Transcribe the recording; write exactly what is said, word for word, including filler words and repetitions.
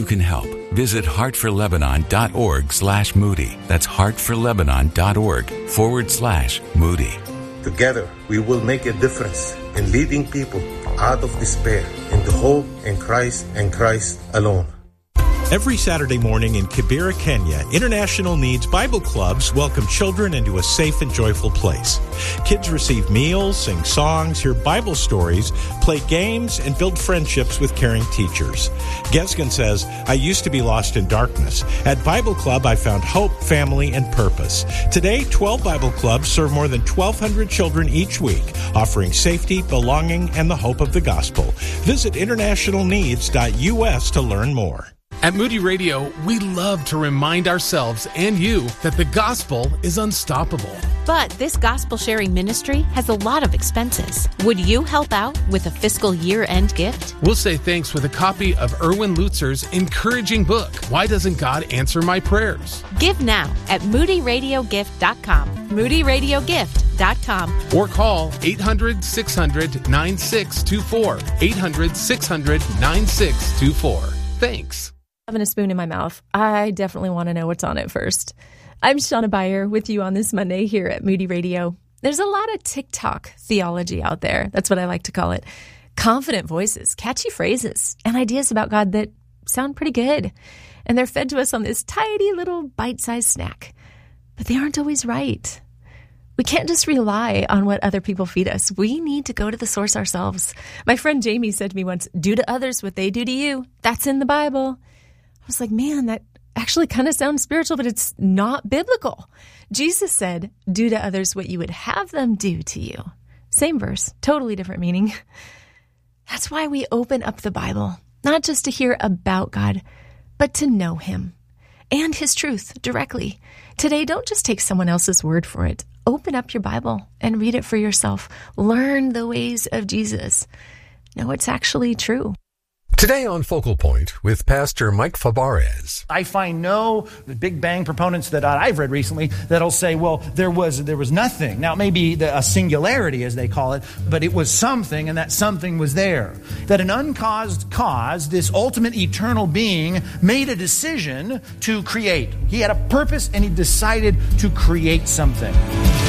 you can help. Visit heartforlebanon.org slash Moody. That's heartforlebanon.org forward slash Moody. Together, we will make a difference in leading people out of despair into hope in Christ and Christ alone. Every Saturday morning in Kibera, Kenya, International Needs Bible Clubs welcome children into a safe and joyful place. Kids receive meals, sing songs, hear Bible stories, play games, and build friendships with caring teachers. Gesgen says, I used to be lost in darkness. At Bible Club, I found hope, family, and purpose. Today, twelve Bible Clubs serve more than twelve hundred children each week, offering safety, belonging, and the hope of the gospel. Visit international needs dot U S to learn more. At Moody Radio, we love to remind ourselves and you that the gospel is unstoppable. But this gospel sharing ministry has a lot of expenses. Would you help out with a fiscal year-end gift? We'll say thanks with a copy of Erwin Lutzer's encouraging book, Why Doesn't God Answer My Prayers? Give now at moody radio gift dot com. moody radio gift dot com. Or call eight hundred, six hundred, nine six two four. eight hundred, six hundred, nine six two four. Thanks. Having a spoon in my mouth, I definitely want to know what's on it first. I'm Shauna Beyer with you on this Monday here at Moody Radio. There's a lot of TikTok theology out there. That's what I like to call it. Confident voices, catchy phrases, and ideas about God that sound pretty good. And they're fed to us on this tidy little bite-sized snack. But they aren't always right. We can't just rely on what other people feed us. We need to go to the source ourselves. My friend Jamie said to me once, do to others what they do to you. That's in the Bible. I was like, man, that actually kind of sounds spiritual, but it's not biblical. Jesus said, do to others what you would have them do to you. Same verse, totally different meaning. That's why we open up the Bible, not just to hear about God, but to know him and his truth directly. Today, don't just take someone else's word for it. Open up your Bible and read it for yourself. Learn the ways of Jesus. Know it's actually true. Today on Focal Point with Pastor Mike Fabarez. I find no Big Bang proponents that I've read recently that'll say, well, there was there was nothing. Now, it may be a singularity, as they call it, but it was something, and that something was there. That an uncaused cause, this ultimate eternal being, made a decision to create. He had a purpose, and he decided to create something.